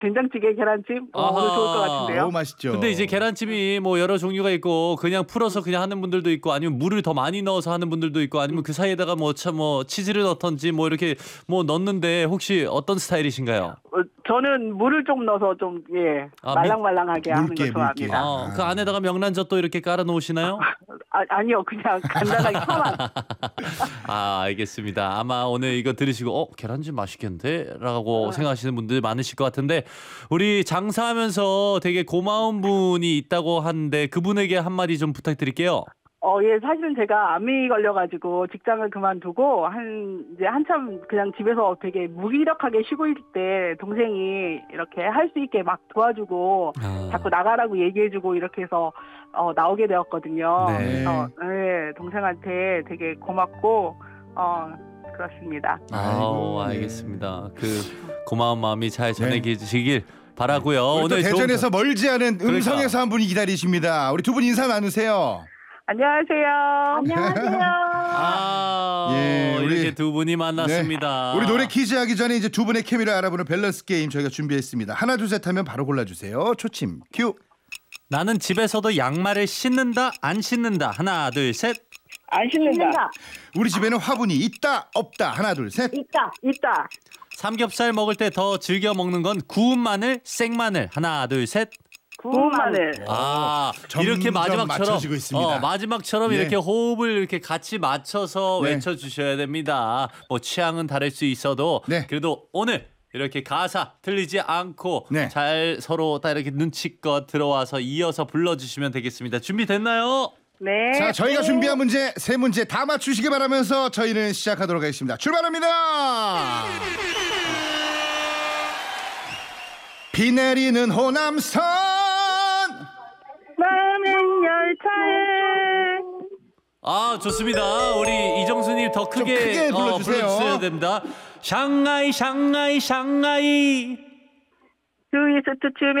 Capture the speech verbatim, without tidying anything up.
된장찌개, 계란찜 어, 오늘 좋을 것 같은데요. 너무 맛있죠. 근데 이제 계란찜이 뭐 여러 종류가 있고 그냥 풀어서 그냥 하는 분들도 있고 아니면 물을 더 많이 넣어서 하는 분들도 있고 아니면 그 사이에다가 뭐 참 뭐 치즈를 넣던지 뭐 이렇게 뭐 넣는데 혹시 어떤 스타일이신가요? 어, 저는 물을 좀 넣어서 좀 예, 아, 말랑말랑하게 하는 물게, 거 좋아합니다. 아, 그 안에다가 명란젓도 이렇게 깔아 놓으시나요? 아, 아니요, 그냥 간단하게 파만. 아, 알겠습니다. 아마 오늘 이거 들으시고 어 계란찜 맛있겠는데? 라고 생각하시는 분들 많으실 것 같은데 우리 장사하면서 되게 고마운 분이 있다고 하는데 그분에게 한마디 좀 부탁드릴게요. 어, 예, 사실은 제가 암이 걸려가지고 직장을 그만두고 한, 이제 한참 그냥 집에서 되게 무기력하게 쉬고 있을 때 동생이 이렇게 할 수 있게 막 도와주고 아. 자꾸 나가라고 얘기해주고 이렇게 해서 어, 나오게 되었거든요. 네. 그래서, 예, 동생한테 되게 고맙고, 어, 그렇습니다. 아우, 아이고, 네. 알겠습니다. 그 고마운 마음이 잘 네. 전해지길 바라고요. 우리 또 오늘 대전에서 좋은... 멀지 않은 음성에서 그러니까. 한 분이 기다리십니다. 우리 두 분 인사 나누세요. 안녕하세요. 안녕하세요. 아, 예, 우리- 이렇게 두 분이 만났습니다. 네. 우리 노래 퀴즈 하기 전에 이제 두 분의 케미를 알아보는 밸런스 게임 저희가 준비했습니다. 하나 둘 셋 하면 바로 골라주세요. 초침 큐. 나는 집에서도 양말을 신는다 안 신는다. 하나 둘 셋. 안 씻는다. 우리 집에는 화분이 있다 없다. 하나 둘 셋. 있다. 있다. 삼겹살 먹을 때 더 즐겨 먹는 건 구운 마늘, 생마늘. 하나 둘 셋. 구운 마늘. 아, 점점 이렇게 마지막처럼 맞춰지고 있습니다. 어, 마지막처럼 네. 이렇게 호흡을 이렇게 같이 맞춰서 네. 외쳐 주셔야 됩니다. 뭐 취향은 다를 수 있어도 네. 그래도 오늘 이렇게 가사 틀리지 않고 네. 잘 서로 딱 이렇게 눈치껏 들어와서 이어서 불러 주시면 되겠습니다. 준비됐나요? 네. 자, 저희가 준비한 문제 세 문제 다 맞추시기 바라면서 저희는 시작하도록 하겠습니다. 출발합니다. 비 내리는 호남선. 많은 열차에 아, 좋습니다. 우리 이정수님 더 크게, 크게 어, 불러주세요. 불러주셔야 됩니다. 샹하이 샹하이 샹하이 트위스트 춤에